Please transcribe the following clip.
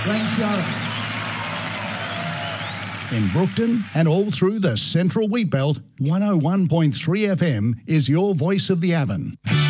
Thanks, Yara. In Brookton and all through the Central Wheatbelt, 101.3 FM is your voice of the Avon.